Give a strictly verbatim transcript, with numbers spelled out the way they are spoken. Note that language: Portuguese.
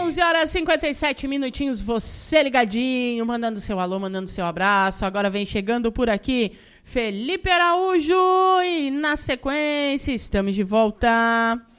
onze horas e cinquenta e sete minutinhos, você ligadinho, mandando seu alô, mandando seu abraço. Agora vem chegando por aqui Felipe Araújo e na sequência estamos de volta.